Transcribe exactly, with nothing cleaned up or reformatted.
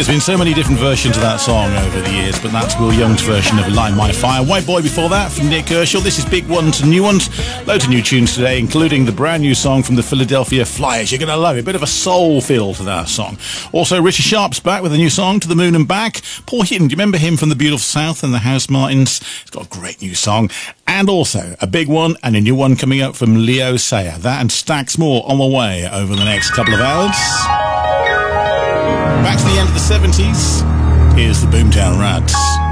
been so many different versions of that song over the years, but that's Will Young's version of Light My Fire. White Boy before that from Nick Kershaw. This is big ones and new ones. Loads of new tunes today, including the brand new song from the Philadelphia Flyers. You're going to love it. A bit of a soul feel to that song. Also, Richard Sharp's back with a new song, To the Moon and Back. Paul Heaton, do you remember him from the Beautiful South and the House Martins? He's got a great new song. And also, a big one and a new one coming up from Leo Sayer. That and stacks more on the way over the next couple of hours. Back to the end of the seventies, here's the Boomtown Rats.